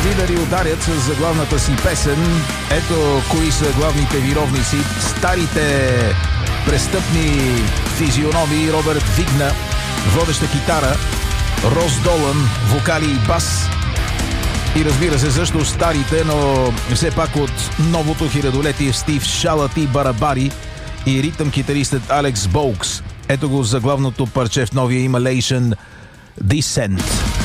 Видари ударят с заглавната си песен. Ето кои са главните виновници. Старите престъпни физиономии: Робърт Вигна, водеща китара, Рос Долан, вокали и бас. И разбира се, също старите, но все пак от новото хилядолетие Стив Шалати барабари и ритъм китаристът Алекс Боукс. Ето го заглавното парче в новия Immolation Descent.